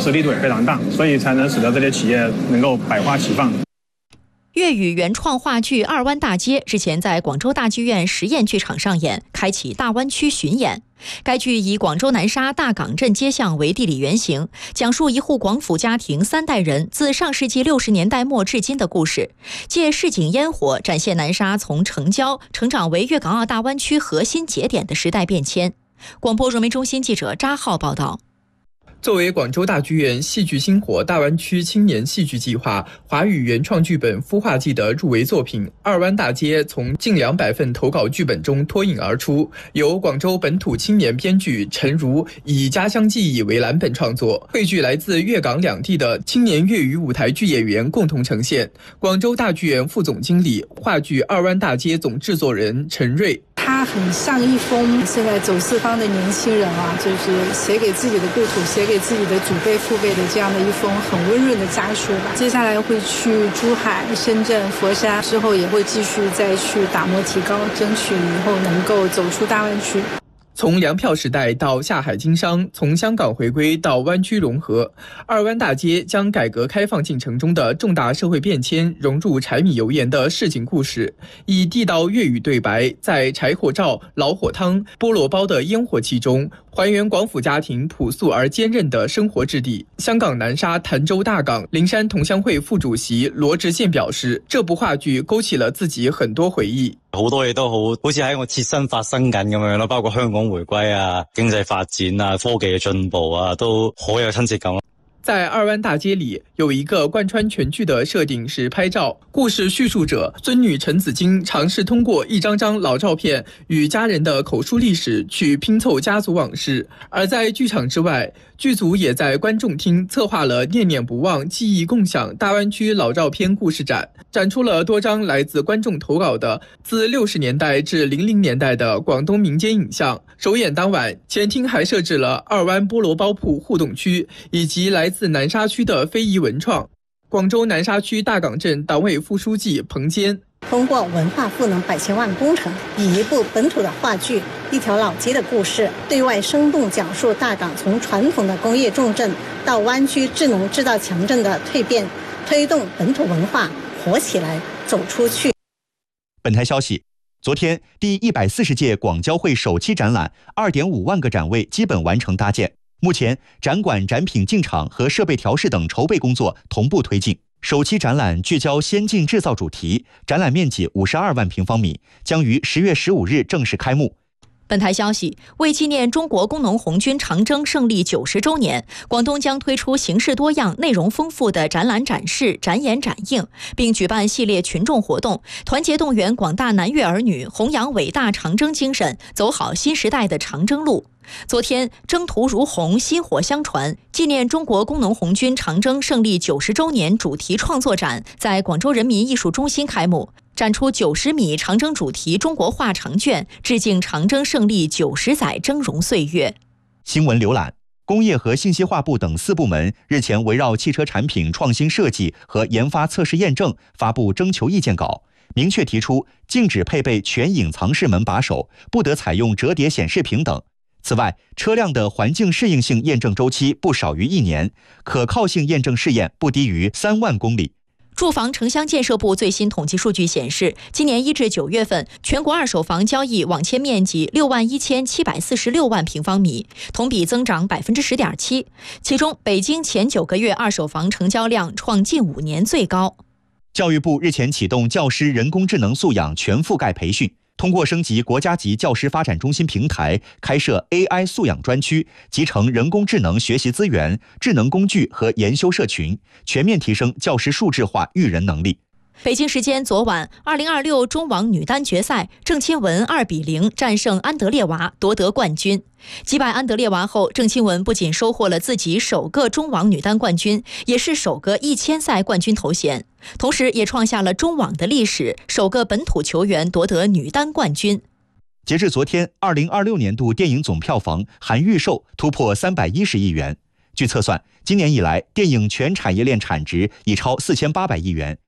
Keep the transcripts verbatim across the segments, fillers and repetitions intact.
实力度也非常大，所以才能使得这些企业能够百花齐放。 粤语原创话剧《二湾大街》日前在广州大剧院实验剧场上演，开启大湾区巡演。该剧以广州南沙大港镇街巷为地理原型，讲述一户广府家庭三代人自上世纪六十年代末至今的故事，借市井烟火展现南沙从城郊成长为粤港澳大湾区核心节点的时代变迁。广播融媒中心记者扎浩报道。 作为广州大剧院戏剧星火大湾区青年戏剧计划华语原创剧本孵化季的入围作品《二湾大街》从近两百份投稿剧本中脱颖而出，由广州本土青年编剧陈如以家乡记忆为蓝本创作，汇聚来自粤港两地的青年粤语舞台剧演员共同呈现。广州大剧院副总经理、话剧《二湾大街》总制作人陈瑞， 它很像一封现在走四方的年轻人啊，就是写给自己的故土，写给自己的祖辈父辈的这样的一封很温润的家书吧。接下来会去珠海、深圳、佛山，之后也会继续再去打磨提高，争取以后能够走出大湾区。 从粮票时代到下海经商，从香港回归到湾区融合，二湾大街将改革开放进程中的重大社会变迁融入柴米油盐的市井故事，以地道粤语对白，在柴火灶、老火汤、菠萝包的烟火气中，还原广府家庭朴素而坚韧的生活质地。香港南沙潭州大港灵山同乡會副主席羅志健表示，這部話劇勾起了自己很多回憶。 好多嘢都好好似喺我切身發生緊咁樣咯，包括香港回歸啊、經濟發展啊、科技嘅進步啊，都好有親切感。 在二灣大街里，有一個貫穿全劇的設定是拍照。故事敘述者孫女陳子京嘗試通過一張張老照片與家人的口述歷史去拼湊家族往事。而在劇場之外，劇組也在觀眾廳策劃了念念不忘記憶共享大灣區老照片故事展，展出了多張來自觀眾投稿的自六十年代至零零年代的廣東民間影像。首演當晚，前廳還設置了二灣菠蘿包鋪互動區，以及來自南沙區的非遺文創。廣州南沙區大港鎮黨委副書記彭堅， 通過文化賦能百千萬工程，以一部本土的話劇，一條老街的故事，對外生動講述大港從傳統的工業重鎮到灣區智能製造強鎮的蛻變，推動本土文化活起來，走出去。 本台消息，昨天第一百四十屆廣交會首期展覽 二點五萬個展位基本完成搭建，目前展館展品進場和設備調試等籌備工作同步推進。首期展覽聚焦先進製造主題，展覽面積五十二萬平方米，將於十月十五日正式開幕。 本台消息，为纪念中国工农红军长征胜利九十周年，广东将推出形式多样、内容丰富的展览展示、展演展映，并举办系列群众活动，团结动员广大南粤儿女，弘扬伟大长征精神，走好新时代的长征路。昨天，征途如虹，薪火相传，纪念中国工农红军长征胜利九十周年主题创作展在广州人民艺术中心开幕，展出九十米长征主题中国画长卷，致敬长征胜利九十载峥嵘岁月。 新闻浏览，工业和信息化部等四部门日前围绕汽车产品创新设计和研发测试验证发布征求意见稿，明确提出禁止配备全隐藏式门把手，不得采用折叠显示屏等。此外，车辆的环境适应性验证周期不少于一年，可靠性验证试验不低于三万公里。 住房城乡建设部最新统计数据显示，今年一至九月份，全国二手房交易网签面积六万一千七百四十六万平方米，同比增长百分之十点七。其中，北京前九个月二手房成交量创近五年最高。 教育部日前启动教师人工智能素养全覆盖培训。通过升级国家级教师发展中心平台，开设 A I 素养专区，集成人工智能学习资源、智能工具和研修社群，全面提升教师数字化育人能力。 北京时间昨晚，二零二六中网女单决赛，郑钦文二比零战胜安德烈娃，夺得冠军。击败安德烈娃后，郑钦文不仅收获了自己首个中网女单冠军，也是首个一千赛冠军头衔，同时也创下了中网的历史，首个本土球员夺得女单冠军。 截至昨天，二零二六年度电影总票房含预售突破三百一十亿元。据测算，今年以来电影全产业链产值已超四千八百亿元。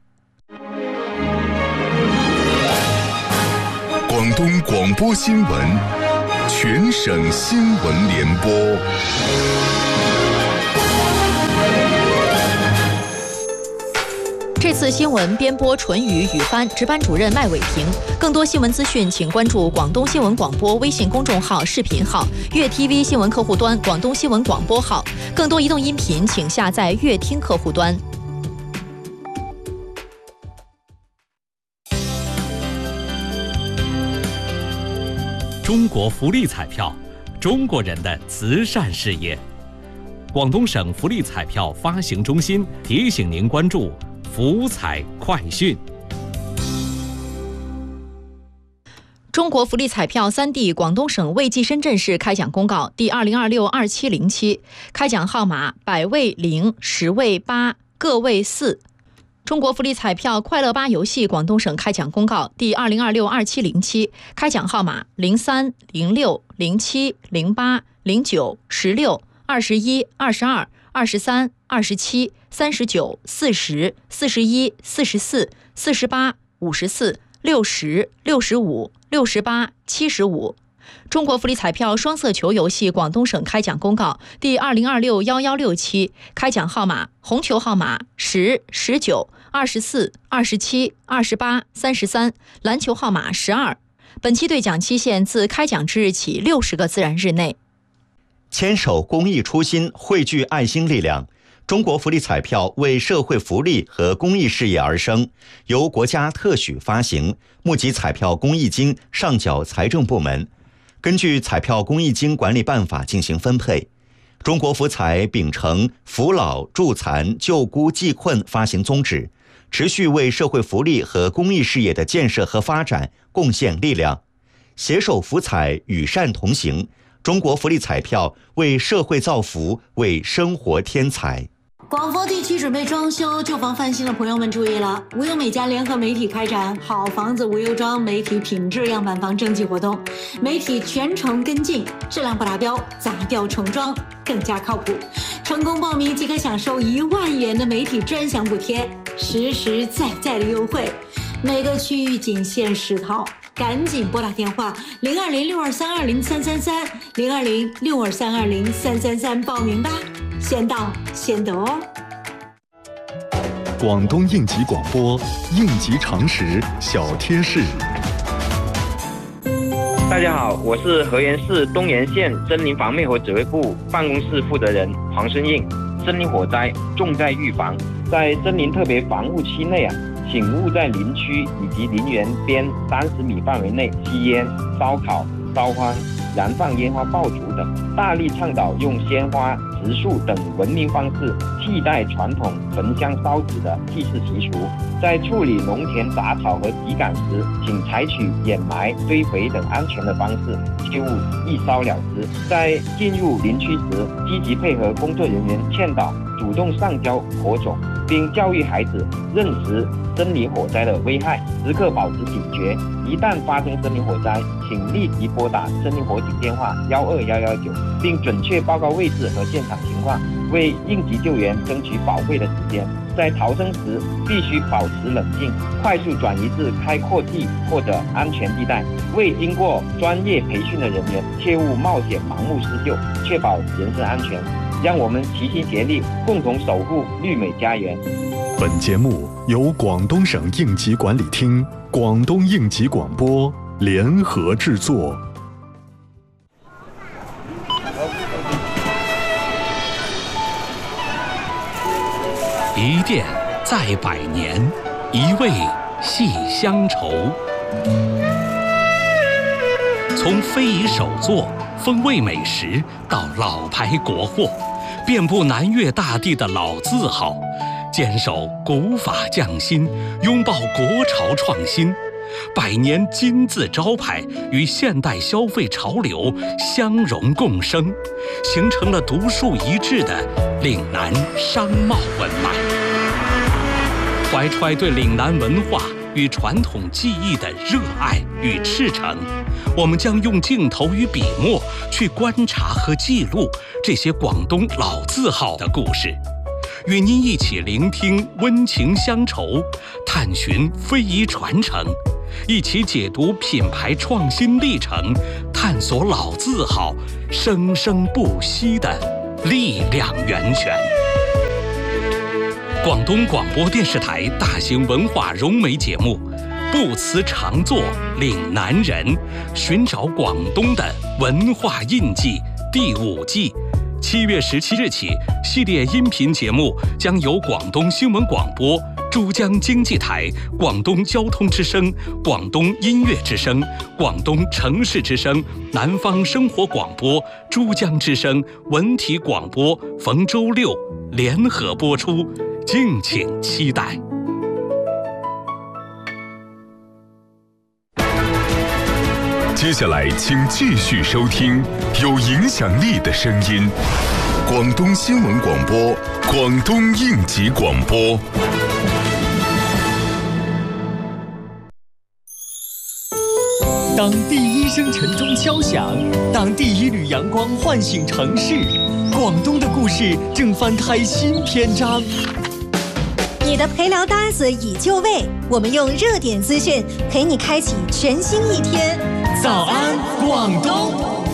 广东广播新闻，全省新闻联播。 这次新闻编播纯语语翻，值班主任麦伟平。更多新闻资讯，请关注广东新闻广播微信公众号、视频号、粤 T V 新闻客户端、广东新闻广播号。更多移动音频，请下载粤听客户端。 中国福利彩票，中国人的慈善事业。广东省福利彩票发行中心提醒您关注福彩快讯。 中国福利彩票三地广东省为计深圳市开奖公告第二零二六二七零七，开奖号码百位零、十位八、个位四。中国福利彩票快乐八游戏广东省开奖公告第二零二六二七零七，开奖号码零三、零六、零七、零八、零九、十六、二十一、二十二、二十三、二十七、三十九、四十、四十一、四十四、四十八、五十四、六十、六十五、六十八、七十五。中国福利彩票双色球游戏广东省开奖公告第二零二六一一六七，开奖号码红球号码十、十九、二十四、二十七、二十八、三十三，篮球号码十二。本期兑奖期限自开奖之日起六十个自然日内。 牵手公益初心，汇聚爱心力量。中国福利彩票为社会福利和公益事业而生，由国家特许发行，募集彩票公益金上缴财政部门，根据彩票公益金管理办法进行分配。中国福彩秉承扶老助残救孤济困发行宗旨，持续为社会福利和公益事业的建设和发展贡献力量，携手福彩与善同行。中国福利彩票为社会造福，为生活添彩。 广佛地区准备装修旧房翻新的朋友们注意了，无忧美家联合媒体开展好房子无忧装媒体品质样板房征集活动，媒体全程跟进，质量不达标砸掉重装更加靠谱。成功报名即可享受一万元的媒体专享补贴，实实在在的优惠，每个区域仅限十套，赶紧拨打电话零二零六二三二零三三三零二零六二三二零三三三报名吧，先到先得哦。 广东应急广播，应急常识小贴士。 大家好，我是河源市东源县森林防灭火指挥部办公室负责人黄生应。森林火灾重在预防，在森林特别防护区内啊，请勿在林区以及林园边三十米范围内吸烟、烧烤、烧荒、燃放烟花爆竹等，大力倡导用鲜花、植树等文明方式替代传统焚香烧纸的祭祀习俗。在处理农田杂草和秸秆时，请采取掩埋、堆肥等安全的方式，切勿一烧了之。在进入林区时，积极配合工作人员劝导，主动上交火种，并教育孩子认识森林火灾的危害，时刻保持警觉。一旦发生森林火灾，请立即拨打森林火警电话幺二幺幺九，并准确报告位置和现场情况，为应急救援争取宝贵的时间。在逃生时必须保持冷静，快速转移至开阔地或者安全地带。未经过专业培训的人员切勿冒险盲目施救，确保人身安全。让我们齐心协力，共同守护绿美家园。 本节目由广东省应急管理厅、广东应急广播联合制作。 一店在百年，一味系乡愁。从非遗手作、风味美食到老牌国货，遍布南粤大地的老字号，坚守古法匠心，拥抱国潮创新。百年金字招牌与现代消费潮流相融共生，形成了独树一帜的岭南商贸文脉。怀揣对岭南文化与传统技艺的热爱与赤诚，我们将用镜头与笔墨去观察和记录这些广东老字号的故事，与您一起聆听温情乡愁，探寻非遗传承，一起解读品牌创新历程，探索老字号生生不息的力量源泉。 广东广播电视台大型文化融媒节目《不辞长作岭南人》，寻找广东的文化印记第五季，七月十七日起，系列音频节目将由广东新闻广播、珠江经济台、广东交通之声、广东音乐之声、广东城市之声、南方生活广播、珠江之声、文体广播逢周六联合播出，敬请期待。 接下来，请继续收听有影响力的声音——广东新闻广播、广东应急广播。 当第一声晨钟敲响，当第一缕阳光唤醒城市，广东的故事正翻开新篇章。 你的陪聊搭子已就位，我们用热点资讯陪你开启全新一天。 早安，广东！